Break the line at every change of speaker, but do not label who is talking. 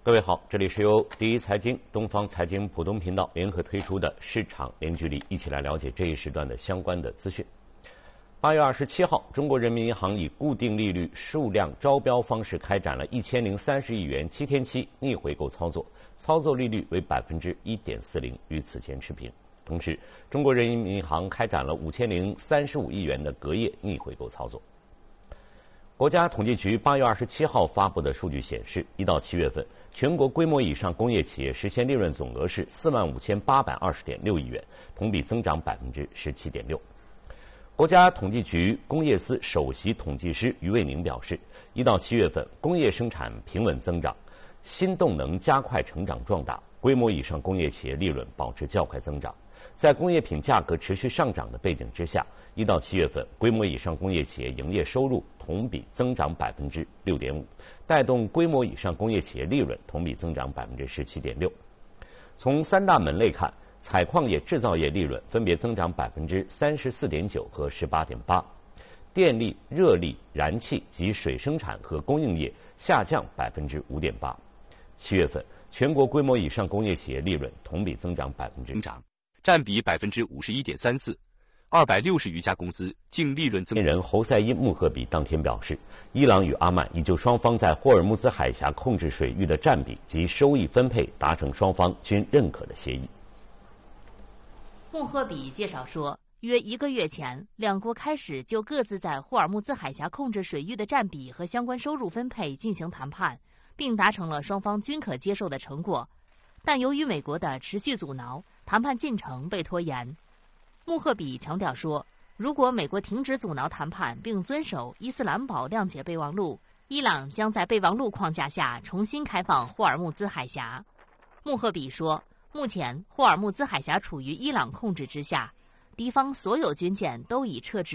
各位好，这里是由第一财经、东方财经浦东频道联合推出的市场零距离，一起来了解这一时段的相关的资讯。8月27号，中国人民银行以固定利率数量招标方式开展了1030亿元7天期逆回购操作，操作利率为1.40%，与此前持平。同时，中国人民银行开展了5035亿元的隔夜逆回购操作。国家统计局8月27号发布的数据显示，1到7月份，全国规模以上工业企业实现利润总额是45820.6亿元，同比增长17.6%。国家统计局工业司首席统计师于卫宁表示，1到7月份，工业生产平稳增长，新动能加快成长壮大，规模以上工业企业利润保持较快增长。在工业品价格持续上涨的背景之下，1到7月份，规模以上工业企业营业收入同比增长6.5%，带动规模以上工业企业利润同比增长17.6%。从三大门类看，采矿业、制造业利润分别增长34.9%和18.8%，电力、热力、燃气及水生产和供应业下降5.8%。7月份，全国规模以上工业企业利润同比增长
增长，占比51.34%，260余家公司净利润增。
人侯赛因穆赫比当天表示，伊朗与阿曼已就双方在霍尔木兹海峡控制水域的占比及收益分配达成双方均认可的协议。
穆赫比介绍说，约1个月前，两国开始就各自在霍尔木兹海峡控制水域的占比和相关收入分配进行谈判，并达成了双方均可接受的成果。但由于美国的持续阻挠，谈判进程被拖延。穆赫比强调说，如果美国停止阻挠谈判并遵守伊斯兰堡谅解备忘录，伊朗将在备忘录框架下重新开放霍尔木兹海峡。穆赫比说，目前霍尔木兹海峡处于伊朗控制之下，敌方所有军舰都已撤至